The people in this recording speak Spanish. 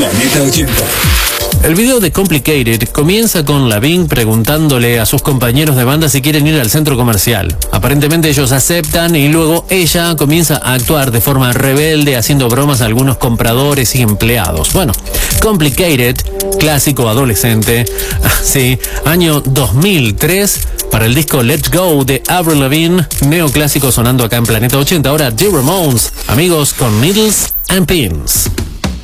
Planeta 80. El video de Complicated comienza con Lavigne preguntándole a sus compañeros de banda si quieren ir al centro comercial. Aparentemente ellos aceptan y luego ella comienza a actuar de forma rebelde haciendo bromas a algunos compradores y empleados. Bueno, Complicated, clásico adolescente, sí, año 2003 para el disco Let's Go de Avril Lavigne, neoclásico sonando acá en Planeta 80. Ahora The Ramones, amigos con Needles and Pins.